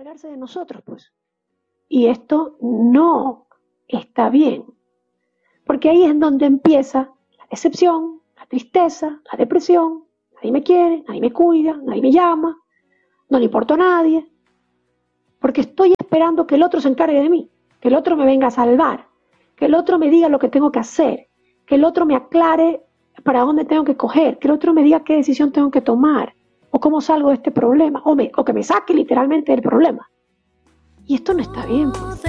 desesperarse de nosotros, pues. Y esto no está bien, porque ahí es donde empieza la decepción, la tristeza, la depresión. Nadie me quiere, nadie me cuida, nadie me llama, no le importo a nadie, porque estoy esperando que el otro se encargue de mí, que el otro me venga a salvar, que el otro me diga lo que tengo que hacer, que el otro me aclare para dónde tengo que coger, que el otro me diga qué decisión tengo que tomar, o cómo salgo de este problema, o que me saque literalmente del problema. Y esto no está bien, pues.